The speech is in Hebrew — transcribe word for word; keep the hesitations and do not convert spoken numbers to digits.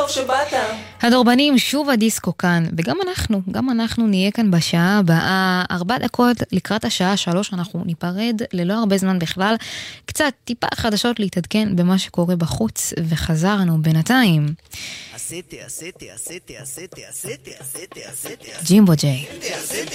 טוב שבאת. הדורבנים, שוב הדיסקו כאן, וגם אנחנו, גם אנחנו נהיה כאן בשעה הבאה, ארבע דקות לקראת השעה שלוש, אנחנו ניפרד ללא הרבה זמן בכלל, קצת טיפה חדשות להתעדכן במה שקורה בחוץ, וחזרנו בינתיים. עשיתי, עשיתי, עשיתי, עשיתי, עשיתי, עשיתי, עשיתי, ג'ימבו ג'יי. עשיתי,